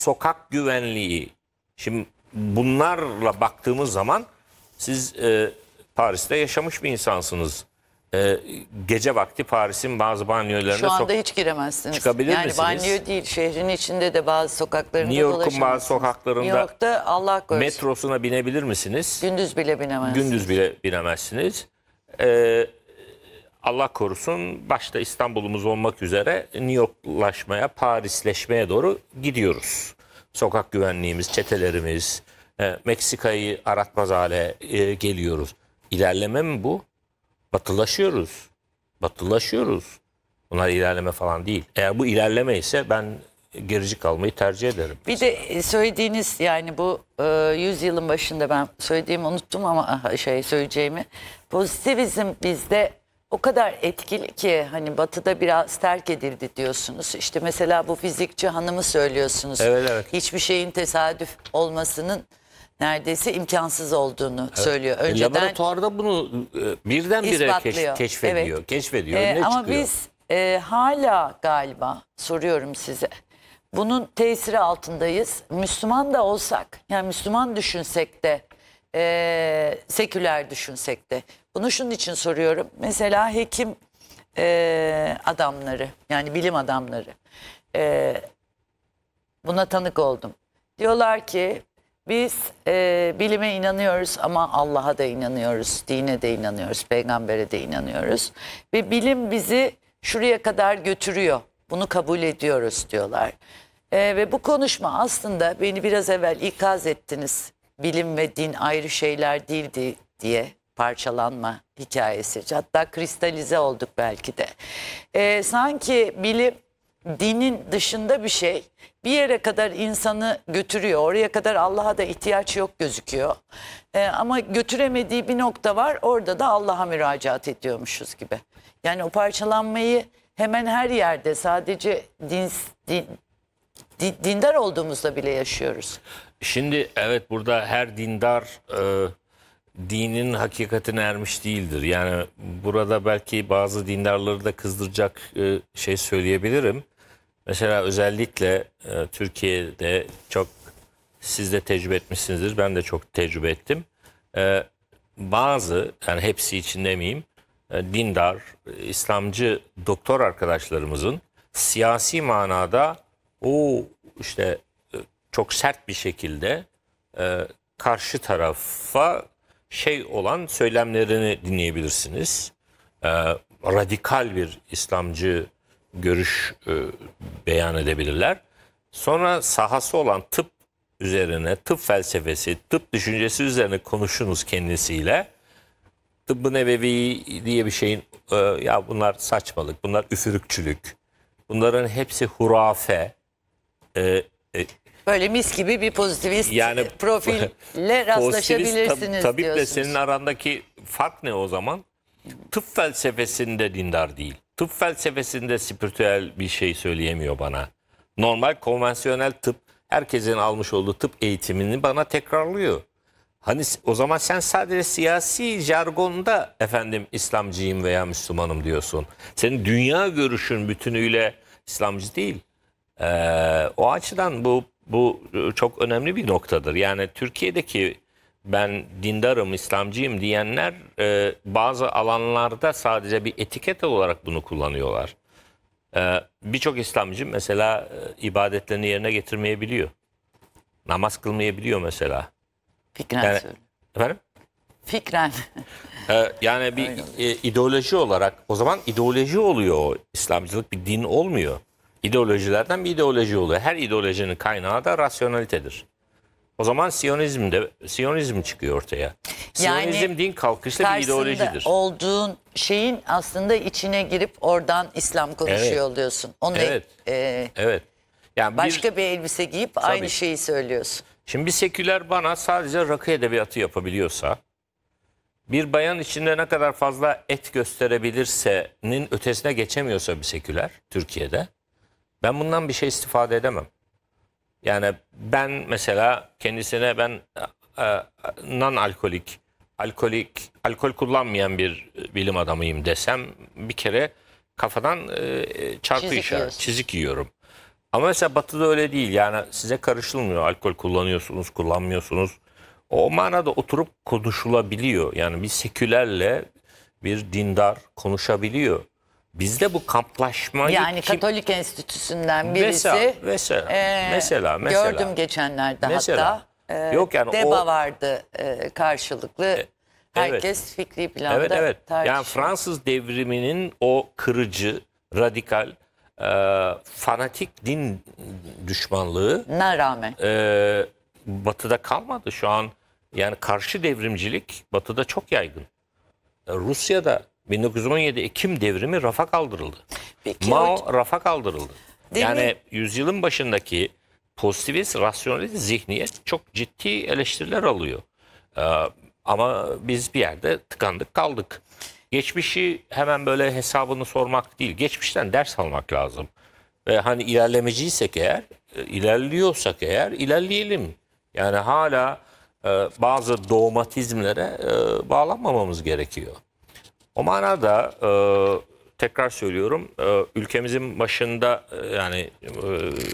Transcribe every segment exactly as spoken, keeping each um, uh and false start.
sokak güvenliği. Şimdi bunlarla baktığımız zaman siz e, Paris'te yaşamış bir insansınız. E, gece vakti Paris'in bazı banyolarına Şu anda hiç giremezsiniz. çıkabilir yani misiniz? banyo değil, şehrin içinde de bazı sokaklarında New York'un dolaşamazsınız. bazı sokaklarında New York'ta Allah korusun. metrosuna binebilir misiniz? Gündüz bile binemezsiniz. Gündüz bile binemezsiniz. Ee, Allah korusun başta İstanbul'umuz olmak üzere New York'laşmaya, Parisleşmeye doğru gidiyoruz. Sokak güvenliğimiz, çetelerimiz, e, Meksika'yı aratmaz hale e, geliyoruz. İlerleme mi bu? Batılaşıyoruz. Batılaşıyoruz. Bunlar ilerleme falan değil. Eğer bu ilerleme ise ben gerici kalmayı tercih ederim. Bir de söylediğiniz yani bu e, yüzyılın başında ben söylediğimi unuttum ama şey söyleyeceğimi. Pozitivizm bizde o kadar etkili ki hani batıda biraz terk edildi diyorsunuz. İşte mesela bu fizikçi hanımı söylüyorsunuz. Evet, evet. Hiçbir şeyin tesadüf olmasının neredeyse imkansız olduğunu söylüyor. E, Önceden laboratuvarda bunu e, birdenbire ispatlıyor. keş, keşfediyor. Evet. Keşfediyor. Ee, ne ama çıkıyor? biz e, hala galiba soruyorum size. Bunun tesiri altındayız. Müslüman da olsak, yani Müslüman düşünsek de, e, seküler düşünsek de. Bunu şunun için soruyorum. Mesela hekim e, adamları, yani bilim adamları, e, buna tanık oldum. Diyorlar ki biz e, bilime inanıyoruz ama Allah'a da inanıyoruz, dine de inanıyoruz, peygambere de inanıyoruz. Ve bilim bizi şuraya kadar götürüyor. Bunu kabul ediyoruz diyorlar. E, ve bu konuşma aslında beni biraz evvel ikaz ettiniz. Bilim ve din ayrı şeyler değildi diye parçalanma hikayesi. Hatta kristalize olduk belki de. E, sanki bilim dinin dışında bir şey bir yere kadar insanı götürüyor. Oraya kadar Allah'a da ihtiyaç yok gözüküyor. Ee, ama götüremediği bir nokta var. Orada da Allah'a müracaat ediyormuşuz gibi. Yani o parçalanmayı hemen her yerde sadece din, din, din, dindar olduğumuzda bile yaşıyoruz. Şimdi evet burada her dindar e, dinin hakikatine ermiş değildir. Yani burada belki bazı dindarları da kızdıracak e, şey söyleyebilirim. Mesela özellikle e, Türkiye'de çok siz de tecrübe etmişsinizdir. Ben de çok tecrübe ettim. E, bazı yani hepsi için demeyeyim e, dindar, e, İslamcı doktor arkadaşlarımızın siyasi manada o işte e, çok sert bir şekilde e, karşı tarafa şey olan söylemlerini dinleyebilirsiniz. E, radikal bir İslamcı görüş e, beyan edebilirler. Sonra sahası olan tıp üzerine, tıp felsefesi, tıp düşüncesi üzerine konuşunuz kendisiyle. Tıbbı nebevi diye bir şeyin e, ya bunlar saçmalık, bunlar üfürükçülük. Bunların hepsi hurafe. E, e, Böyle mis gibi bir pozitivist Yani profille rastlaşabilirsiniz pozitivist tab tabiple diyorsunuz. senin arandaki fark ne o zaman? Tıp felsefesinde dindar değil. Tıp felsefesinde spiritüel bir şey söyleyemiyor bana. Normal konvansiyonel tıp herkesin almış olduğu tıp eğitimini bana tekrarlıyor. Hani o zaman sen sadece siyasi jargonda efendim İslamcıyım veya Müslümanım diyorsun. Senin dünya görüşün bütünüyle İslamcı değil. Ee, o açıdan bu bu çok önemli bir noktadır. Yani Türkiye'deki ben dindarım, İslamcıyım diyenler e, bazı alanlarda sadece bir etiket olarak bunu kullanıyorlar. E, Birçok İslamcı mesela e, ibadetlerini yerine getirmeyebiliyor. Namaz kılmayabiliyor mesela. Fikren Yani, söylüyorum. efendim? Fikren. E, yani bir e, ideoloji olarak o zaman ideoloji oluyor o. İslamcılık bir din olmuyor. İdeolojilerden bir ideoloji oluyor. Her ideolojinin kaynağı da rasyonelitedir. O zaman Siyonizm de Siyonizm çıkıyor ortaya. Siyonizm Yani din kalkışlı bir ideolojidir. Karşısında olduğun şeyin aslında içine girip oradan İslam konuşuyor Evet. oluyorsun. Onu Evet. e, Evet. Yani başka bir, bir elbise giyip aynı şeyi söylüyorsun. şimdi bir seküler bana sadece rakı edebiyatı yapabiliyorsa, bir bayan içinde ne kadar fazla et gösterebilirse'nin ötesine geçemiyorsa bir seküler Türkiye'de, ben bundan bir şey istifade edemem. Yani ben mesela kendisine ben e, e, non-alkolik, alkolik, alkol kullanmayan bir bilim adamıyım desem bir kere kafadan e, çarpı Çizik işaret, yiyorsun. çizik yiyorum. Ama mesela Batı'da öyle değil. Yani size karışılmıyor. Alkol kullanıyorsunuz, kullanmıyorsunuz. O manada oturup konuşulabiliyor. Yani bir sekülerle bir dindar konuşabiliyor. Bizde bu kamplaşmayı Yani kim... Katolik Enstitüsü'nden birisi Mesela, mesela, e, mesela, mesela. gördüm geçenlerde Mesela. hatta e, Yok yani deba o- vardı e, karşılıklı. Herkes fikri planda Evet, evet. tartışıyor. Yani Fransız devriminin o kırıcı, radikal, e, fanatik din düşmanlığı Ne rağmen. e, Batı'da kalmadı. Şu an yani karşı devrimcilik Batı'da çok yaygın. E, Rusya'da bin dokuz yüz on yedi Ekim devrimi rafa kaldırıldı. Peki Mao hocam- rafa kaldırıldı. Değil yani mi? yüzyılın başındaki pozitivist, rasyonelist zihniyet çok ciddi eleştiriler alıyor. Ee, ama biz bir yerde tıkandık kaldık. Geçmişi hemen böyle hesabını sormak değil, geçmişten ders almak lazım. Ve hani ilerlemeciysek eğer, e, ilerliyorsak eğer ilerleyelim. Yani hala e, bazı dogmatizmlere e, bağlanmamamız gerekiyor. O manada e, tekrar söylüyorum, e, ülkemizin başında e, yani e,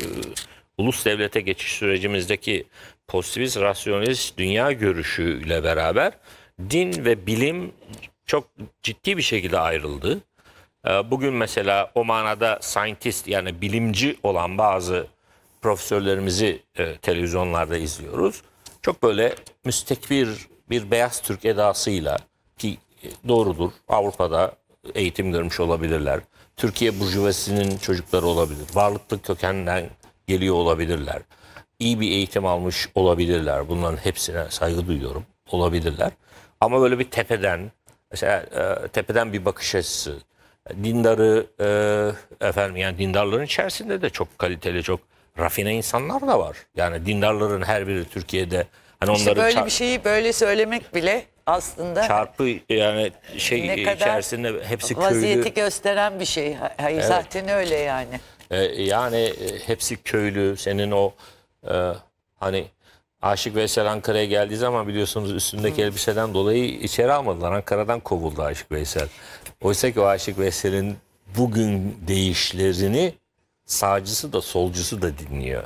ulus devlete geçiş sürecimizdeki pozitivist, rasyonelist dünya görüşüyle beraber din ve bilim çok ciddi bir şekilde ayrıldı. E, bugün mesela o manada scientist yani bilimci olan bazı profesörlerimizi e, televizyonlarda izliyoruz. Çok böyle müstekbir bir beyaz Türk edasıyla ki doğrudur Avrupa'da eğitim görmüş olabilirler. Türkiye burjuvazisinin çocukları olabilir. Varlıklı kökenden geliyor olabilirler. İyi bir eğitim almış olabilirler. Bunların hepsine saygı duyuyorum. Olabilirler. Ama böyle bir tepeden mesela e, tepeden bir bakış açısı dindarı e, efendim yani dindarların içerisinde de çok kaliteli, çok rafine insanlar da var. Yani dindarların her biri Türkiye'de hani İşte onları böyle ça- bir şeyi böyle söylemek bile aslında çarpı yani şey ne kadar içerisinde hepsi vaziyeti köylü. gösteren bir şey. Hayır zaten öyle yani. E, yani e, hepsi köylü. Senin o e, hani Aşık Veysel Ankara'ya geldiği zaman biliyorsunuz üstündeki elbiseden dolayı içeri almadılar. Ankara'dan kovuldu Aşık Veysel. Oysa ki o Aşık Veysel'in bugün deyişlerini sağcısı da solcusu da dinliyor.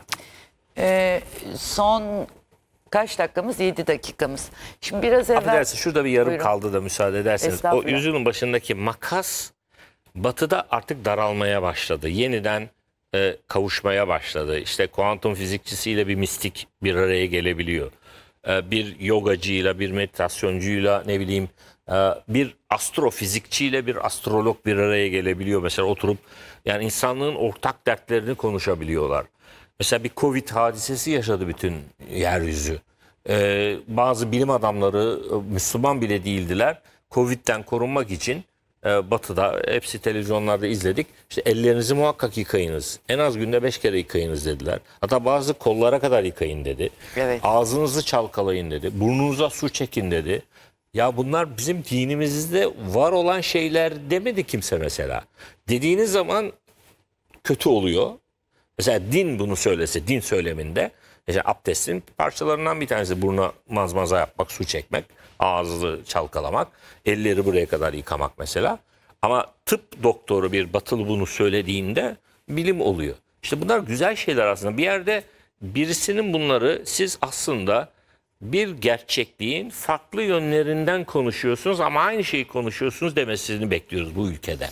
Ee, son kaç dakikamız? yedi dakikamız. Şimdi biraz evvel... Affedersin şurada bir yarım Buyurun. kaldı da müsaade ederseniz. O Estağfurullah. yüzünün başındaki makas Batı'da artık daralmaya başladı. Yeniden e, kavuşmaya başladı. İşte kuantum fizikçisiyle bir mistik bir araya gelebiliyor. E, bir yogacıyla, bir meditasyоncuyla ne bileyim e, bir astrofizikçiyle bir astrolog bir araya gelebiliyor. Mesela oturup yani insanlığın ortak dertlerini konuşabiliyorlar. Mesela bir Covid hadisesi yaşadı bütün yeryüzü. Ee, bazı bilim adamları e, Müslüman bile değildiler. Covid'den korunmak için e, Batı'da hepsi televizyonlarda izledik. İşte ellerinizi muhakkak yıkayınız. En az günde beş kere yıkayınız dediler. Hatta bazı kollara kadar yıkayın dedi. Evet. Ağzınızı çalkalayın dedi. Burnunuza su çekin dedi. Ya bunlar bizim dinimizde var olan şeyler demedi kimse mesela. Dediğiniz zaman kötü oluyor. Mesela din bunu söylese, din söyleminde mesela abdestin parçalarından bir tanesi buruna mazmaza yapmak, su çekmek, ağzı çalkalamak, elleri buraya kadar yıkamak mesela. Ama tıp doktoru bir batılı bunu söylediğinde bilim oluyor. İşte bunlar güzel şeyler aslında. Bir yerde birisinin bunları siz aslında bir gerçekliğin farklı yönlerinden konuşuyorsunuz ama aynı şeyi konuşuyorsunuz demesini bekliyoruz bu ülkede.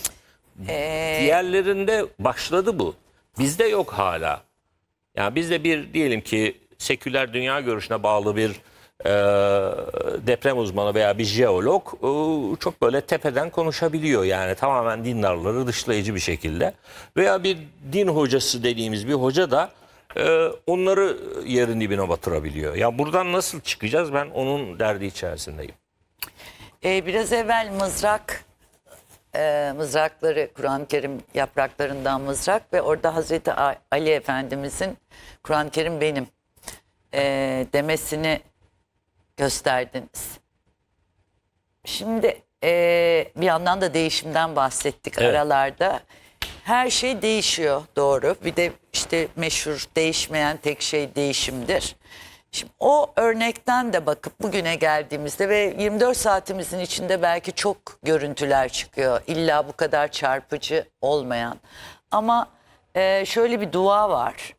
Diğerlerinde başladı bu. Bizde yok hala. Yani bizde bir diyelim ki seküler dünya görüşüne bağlı bir e, deprem uzmanı veya bir jeolog e, çok böyle tepeden konuşabiliyor. Yani tamamen dindarları dışlayıcı bir şekilde. Veya bir din hocası dediğimiz bir hoca da e, onları yerin dibine batırabiliyor. Ya buradan nasıl çıkacağız ben onun derdi içerisindeyim. Ee, biraz evvel mızrak, e, mızrakları, Kur'an-ı Kerim yapraklarından mızrak ve orada Hazreti A- Ali Efendimizin Kur'an-ı Kerim benim e, demesini gösterdiniz. Şimdi e, bir yandan da değişimden bahsettik Evet. aralarda. Her şey değişiyor, doğru. Bir de işte meşhur değişmeyen tek şey değişimdir. Şimdi o örnekten de bakıp bugüne geldiğimizde ve yirmi dört saatimizin içinde belki çok görüntüler çıkıyor. İlla bu kadar çarpıcı olmayan. Ama Ee, şöyle bir dua var.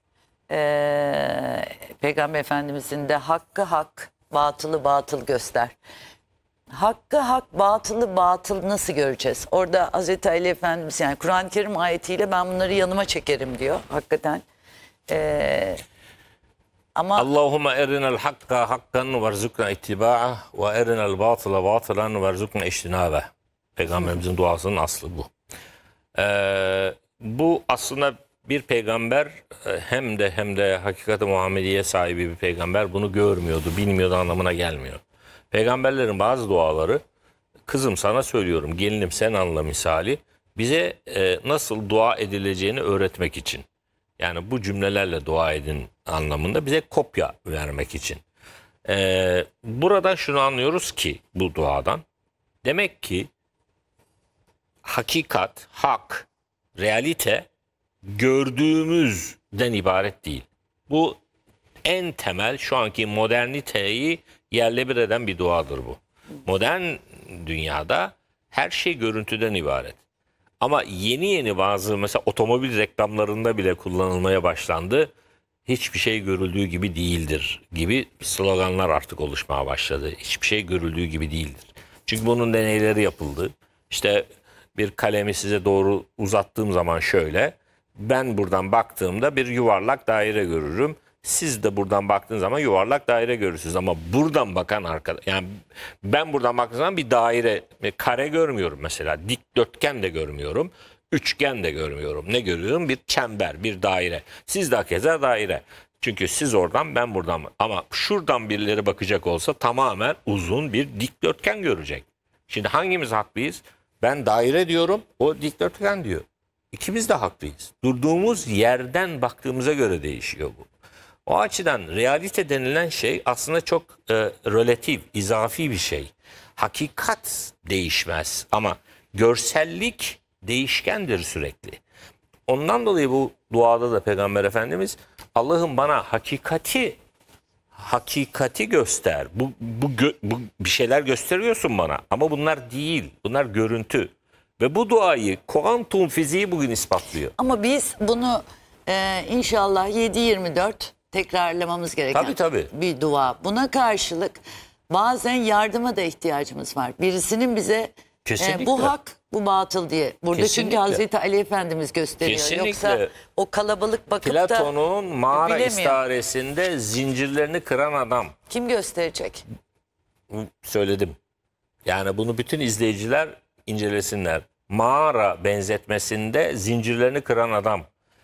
Ee, Peygamber Efendimizin de hakkı hak, batılı batıl göster. Hakkı hak, batılı batıl nasıl göreceğiz? Orada Hazreti Ali Efendimiz, yani Kur'an-ı Kerim ayetiyle ben bunları yanıma çekerim diyor hakikaten. Ee, ama Allahümme erinel hakka hakkan verzukna ittiba'ah ve erinel batıla batılan verzukna iştinabe. Peygamberimizin duasının aslı bu. Ee, bu aslında bir peygamber e, hem de hem de hakikati Muhammediye sahibi bir peygamber bunu görmüyordu, bilmiyordu anlamına gelmiyor. Peygamberlerin bazı duaları, kızım sana söylüyorum, gelinim sen anla misali, bize e, nasıl dua edileceğini öğretmek için. Yani bu cümlelerle dua edin anlamında bize kopya vermek için. Ee, buradan şunu anlıyoruz ki bu duadan. Demek ki hakikat, hak, realite gördüğümüzden ibaret değil. Bu en temel şu anki moderniteyi yerle bir eden bir duadır bu. Modern dünyada her şey görüntüden ibaret. Ama yeni yeni bazı mesela otomobil reklamlarında bile kullanılmaya başlandı. Hiçbir şey görüldüğü gibi değildir gibi sloganlar artık oluşmaya başladı. Hiçbir şey görüldüğü gibi değildir. Çünkü bunun deneyleri yapıldı. İşte bir kalemi size doğru uzattığım zaman şöyle, ben buradan baktığımda bir yuvarlak daire görürüm. Siz de buradan baktığınız zaman yuvarlak daire görürsünüz. Ama buradan bakan arkadaş, yani ben buradan baktığım zaman bir daire, bir kare görmüyorum mesela. Dikdörtgen de görmüyorum. Üçgen de görmüyorum. Ne görüyorum? Bir çember, bir daire. Siz de hakeza daire. Çünkü siz oradan, ben buradan. Ama şuradan birileri bakacak olsa tamamen uzun bir dikdörtgen görecek. Şimdi hangimiz haklıyız? Ben daire diyorum, o dikdörtgen diyor. İkimiz de haklıyız. Durduğumuz yerden baktığımıza göre değişiyor bu. O açıdan realite denilen şey aslında çok e, relatif, izafi bir şey. Hakikat değişmez ama görsellik değişkendir sürekli. Ondan dolayı bu duada da Peygamber Efendimiz, Allah'ım bana hakikati hakikati göster. Bu, bu, gö- bu bir şeyler gösteriyorsun bana ama bunlar değil. Bunlar görüntü. Ve bu duayı kuantum fiziği bugün ispatlıyor. ama biz bunu e, inşallah yedi yirmi dört tekrarlamamız gereken Tabii, tabii. bir dua. Buna karşılık bazen yardıma da ihtiyacımız var. Birisinin bize Kesinlikle. e, bu hak, bu batıl diye. Burada Kesinlikle. çünkü Hazreti Ali Efendimiz gösteriyor. Kesinlikle. Yoksa o kalabalık bakıp da Platon'un mağara bilemiyor. istaresinde zincirlerini kıran adam. Kim gösterecek? Söyledim. Yani bunu bütün izleyiciler incelesinler. Mağara benzetmesinde zincirlerini kıran adam.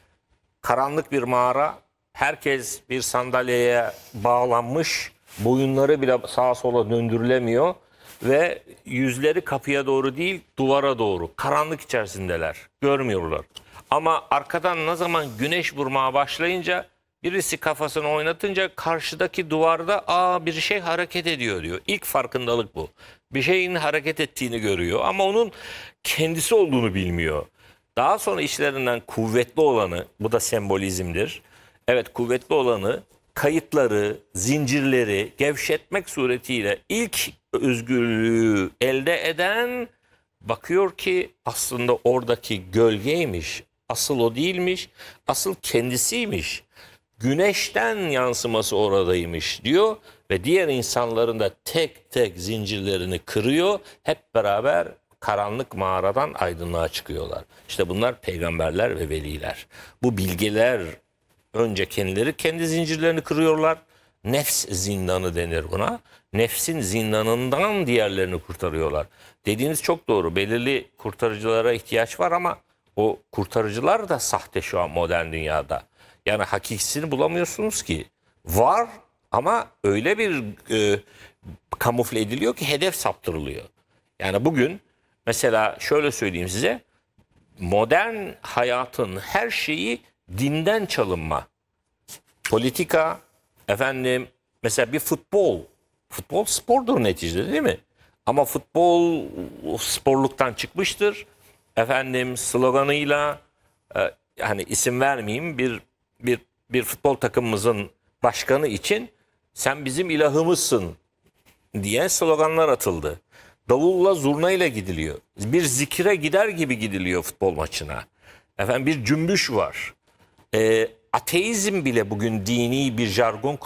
Karanlık bir mağara, herkes bir sandalyeye bağlanmış, boyunları bile sağa sola döndürülemiyor ve yüzleri kapıya doğru değil, duvara doğru. Karanlık içerisindeler, görmüyorlar. Ama arkadan ne zaman güneş vurmaya başlayınca, birisi kafasını oynatınca karşıdaki duvarda aa bir şey hareket ediyor diyor. İlk farkındalık bu. Bir şeyin hareket ettiğini görüyor ama onun kendisi olduğunu bilmiyor. Daha sonra işlerinden kuvvetli olanı, bu da sembolizmdir. Evet, kuvvetli olanı kayıtları, zincirleri gevşetmek suretiyle ilk özgürlüğü elde eden bakıyor ki aslında oradaki gölgeymiş. Asıl o değilmiş, asıl kendisiymiş. Güneşten yansıması oradaymış diyor ve diğer insanların da tek tek zincirlerini kırıyor. Hep beraber karanlık mağaradan aydınlığa çıkıyorlar. İşte bunlar peygamberler ve veliler. Bu bilgeler önce kendileri kendi zincirlerini kırıyorlar. Nefs zindanı denir buna. Nefsin zindanından diğerlerini kurtarıyorlar. Dediğiniz çok doğru. Belirli kurtarıcılara ihtiyaç var ama o kurtarıcılar da sahte şu an modern dünyada. Yani hakikisini bulamıyorsunuz ki. Var ama öyle bir e, kamufle ediliyor ki hedef saptırılıyor. Yani bugün mesela şöyle söyleyeyim size, modern hayatın her şeyi dinden çalınma. Politika, efendim mesela bir futbol. Futbol spordur neticede değil mi? Ama futbol sporluktan çıkmıştır. Efendim sloganıyla e, hani isim vermeyeyim bir bir bir futbol takımımızın başkanı için sen bizim ilahımızsın diye sloganlar atıldı. Davulla zurnayla gidiliyor. Bir zikire gider gibi gidiliyor futbol maçına. Efendim bir cümbüş var. e, ateizm bile bugün dini bir jargon